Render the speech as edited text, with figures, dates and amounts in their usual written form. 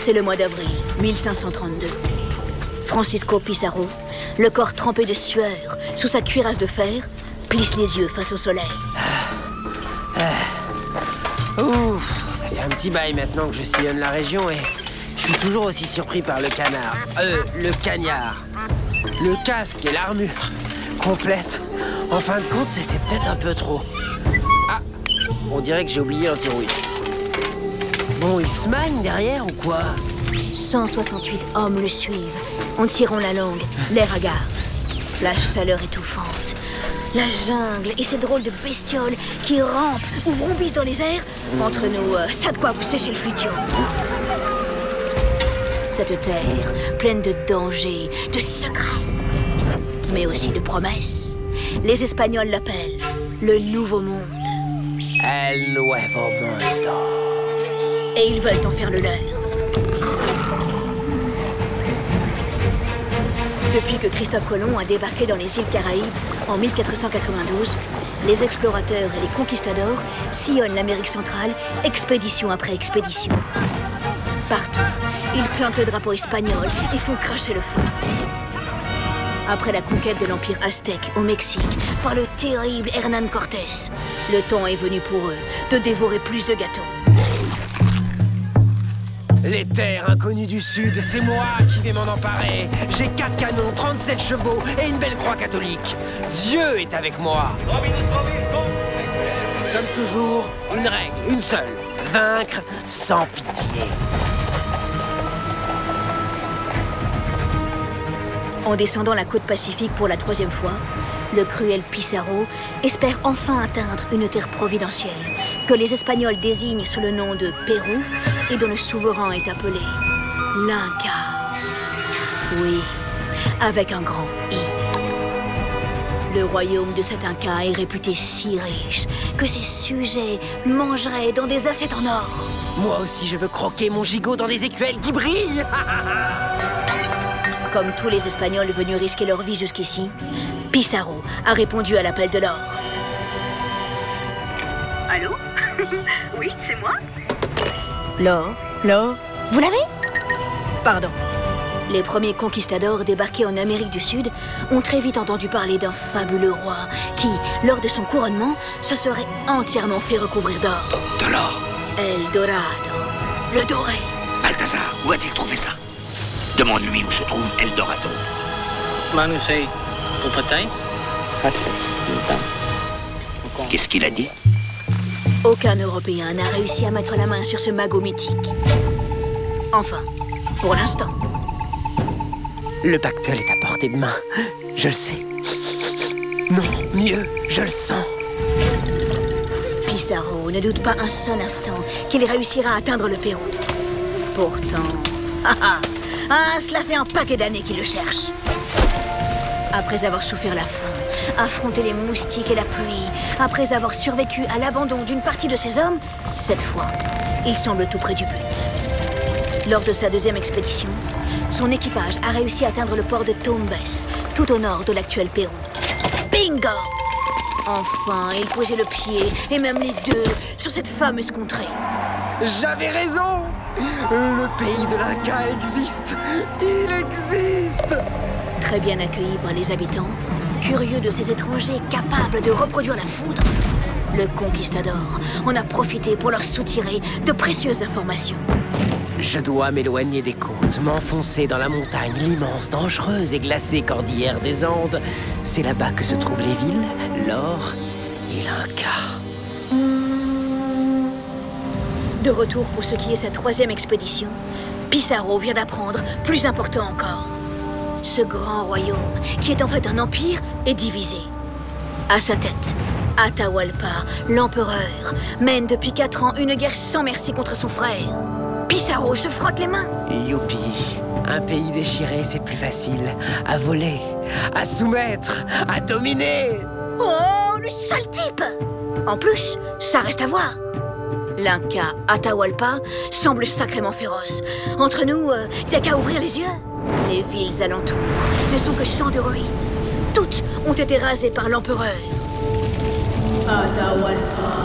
C'est le mois d'avril, 1532. Francisco Pizarro, le corps trempé de sueur, sous sa cuirasse de fer, plisse les yeux face au soleil. Ouf, ça fait un petit bail maintenant que je sillonne la région et je suis toujours aussi surpris par le cagnard. Le casque et l'armure complète. En fin de compte, c'était peut-être un peu trop. Ah, on dirait que j'ai oublié l'antirouille. Bon, il se magne derrière ou quoi? 168 hommes le suivent, en tirant la langue, l'air hagard. La chaleur étouffante, la jungle et ces drôles de bestioles qui rampent ou vrombissent dans les airs. Entre nous, ça a de quoi vous sécher le flution. Cette terre, pleine de dangers, de secrets, mais aussi de promesses. Les Espagnols l'appellent le Nouveau Monde. El Nuevo Mundo. Et ils veulent en faire le leur. Depuis que Christophe Colomb a débarqué dans les îles Caraïbes en 1492, les explorateurs et les conquistadors sillonnent l'Amérique centrale, expédition après expédition. Partout, ils plantent le drapeau espagnol et font cracher le feu. Après la conquête de l'Empire aztèque au Mexique par le terrible Hernán Cortés, le temps est venu pour eux de dévorer plus de gâteaux. Les terres inconnues du Sud, c'est moi qui vais m'en emparer. J'ai 4 canons, 37 chevaux et une belle croix catholique. Dieu est avec moi. Comme toujours, une règle, une seule. Vaincre sans pitié. En descendant la côte pacifique pour la 3e fois, le cruel Pizarro espère enfin atteindre une terre providentielle que les Espagnols désignent sous le nom de Pérou et dont le souverain est appelé l'Inca. Oui, avec un grand I. Le royaume de cet Inca est réputé si riche que ses sujets mangeraient dans des assiettes en or. Moi aussi, je veux croquer mon gigot dans des écuelles qui brillent. Comme tous les Espagnols venus risquer leur vie jusqu'ici, Pizarro a répondu à l'appel de l'or. Allô? Oui, c'est moi? L'or, vous l'avez? Pardon. Les premiers conquistadors débarqués en Amérique du Sud ont très vite entendu parler d'un fabuleux roi qui, lors de son couronnement, se serait entièrement fait recouvrir d'or. De l'or? El Dorado, le doré. Balthazar, où a-t-il trouvé ça? Demande-lui où se trouve El Dorado. Qu'est-ce qu'il a dit? Aucun Européen n'a réussi à mettre la main sur ce magot mythique. Enfin, pour l'instant. Le pactole est à portée de main. Je le sais. Non, mieux, je le sens. Pizarro ne doute pas un seul instant qu'il réussira à atteindre le Pérou. Pourtant... cela fait un paquet d'années qu'il le cherche. Après avoir souffert la faim, affronté les moustiques et la pluie, après avoir survécu à l'abandon d'une partie de ses hommes, cette fois, il semble tout près du but. Lors de sa 2e expédition, son équipage a réussi à atteindre le port de Tumbes, tout au nord de l'actuel Pérou. Bingo! Enfin, il posait le pied, et même les deux, sur cette fameuse contrée. J'avais raison! Le pays de l'Inca existe! Il existe! Très bien accueilli par les habitants, curieux de ces étrangers capables de reproduire la foudre, le conquistador en a profité pour leur soutirer de précieuses informations. Je dois m'éloigner des côtes, m'enfoncer dans la montagne, l'immense, dangereuse et glacée cordillère des Andes. C'est là-bas que se trouvent les villes, l'or et l'Inca. De retour pour ce qui est sa 3e expédition, Pizarro vient d'apprendre, plus important encore. Ce grand royaume, qui est en fait un empire, est divisé. À sa tête, Atahualpa, l'empereur, mène depuis 4 ans une guerre sans merci contre son frère. Pizarro se frotte les mains. Youpi! Un pays déchiré, c'est plus facile. À voler, à soumettre, à dominer. Oh, le sale type! En plus, ça reste à voir. L'Inca Atahualpa semble sacrément féroce. Entre nous, y a qu'à ouvrir les yeux. Les villes alentours ne sont que champs de ruines. Toutes ont été rasées par l'empereur. Atahualpa